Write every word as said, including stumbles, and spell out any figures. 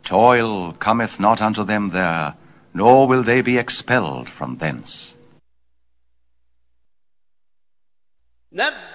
Toil cometh not unto them there, nor will they be expelled from thence.